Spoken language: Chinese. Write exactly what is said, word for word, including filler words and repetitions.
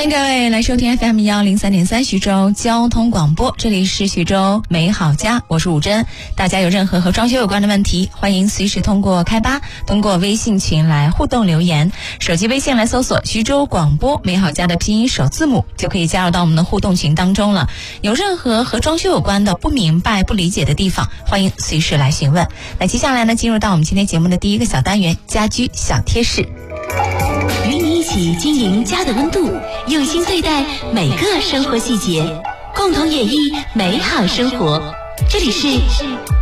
欢迎各位来收听 F M 幺零三点三徐州交通广播，这里是徐州美好家，我是武珍。大家有任何和装修有关的问题，欢迎随时通过开吧，通过微信群来互动留言，手机微信来搜索徐州广播美好家的拼音首字母，就可以加入到我们的互动群当中了。有任何和装修有关的不明白不理解的地方，欢迎随时来询问。那接下来呢，进入到我们今天节目的第一个小单元，家居小贴士， 与你一起经营家的温度，用心对待每个生活细节，共同演绎美好生活。这里是